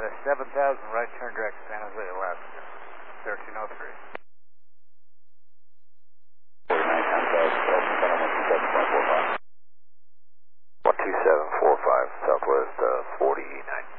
Nevada, 7000, right turn direct San Jose, Alaska, 1303. 12745, Southwest 4019.